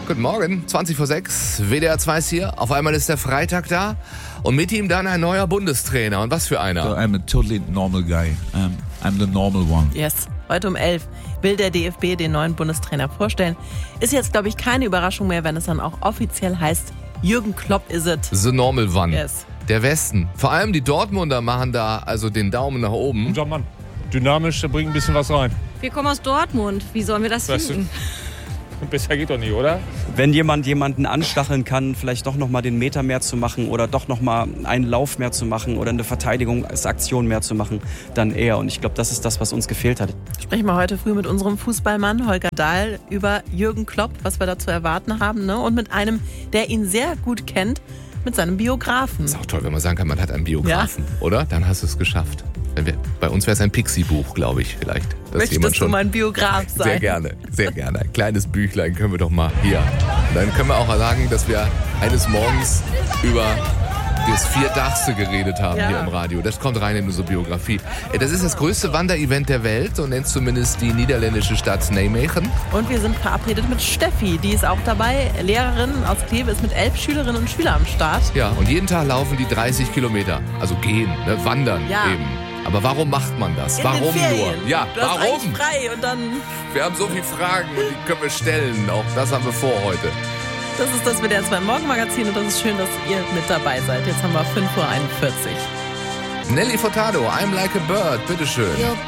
Guten Morgen, 20:06, WDR 2 ist hier. Auf einmal ist der Freitag da und mit ihm dann ein neuer Bundestrainer. Und was für einer? So I'm a totally normal guy. I'm the normal one. Yes. Heute um 11 will der DFB den neuen Bundestrainer vorstellen. Ist jetzt, glaube ich, keine Überraschung mehr, wenn es dann auch offiziell heißt, Jürgen Klopp is it. The normal one. Yes. Der Westen. Vor allem die Dortmunder machen da also den Daumen nach oben. Unser Mann. Dynamisch, der bringt ein bisschen was rein. Wir kommen aus Dortmund. Wie sollen wir das finden? Besser geht doch nicht, oder? Wenn jemand jemanden anstacheln kann, vielleicht doch nochmal den Meter mehr zu machen oder doch nochmal einen Lauf mehr zu machen oder eine Verteidigungsaktion mehr zu machen, dann er. Und ich glaube, das ist das, was uns gefehlt hat. Sprechen wir heute früh mit unserem Fußballmann Holger Dahl über Jürgen Klopp, was wir da zu erwarten haben, ne? Und mit einem, der ihn sehr gut kennt, mit seinem Biografen. Ist auch toll, wenn man sagen kann, man hat einen Biografen, oder? Dann hast du es geschafft. Bei uns wäre es ein Pixie-Buch, glaube ich, vielleicht. Möchtest du mein Biograf sein? Sehr gerne, sehr gerne. Ein kleines Büchlein können wir doch mal hier. Und dann können wir auch mal sagen, dass wir eines Morgens über das Vierdachste geredet haben hier im Radio. Das kommt rein in unsere Biografie. Das ist das größte Wanderevent der Welt und nennt zumindest die niederländische Stadt Nijmegen. Und wir sind verabredet mit Steffi, die ist auch dabei. Lehrerin aus Kleve, ist mit 11 Schülerinnen und Schülern am Start. Ja, und jeden Tag laufen die 30 Kilometer. Also gehen, ne? Wandern eben. Aber warum macht man das? Warum nur? Ja, du hast warum? eigentlich frei und dann... Wir haben so viele Fragen und die können wir stellen. Auch das haben wir vor heute. Das ist das WDR 2 Morgenmagazin und das ist schön, dass ihr mit dabei seid. Jetzt haben wir 5:41 Uhr. Nelly Furtado, I'm Like a Bird, bitteschön. Your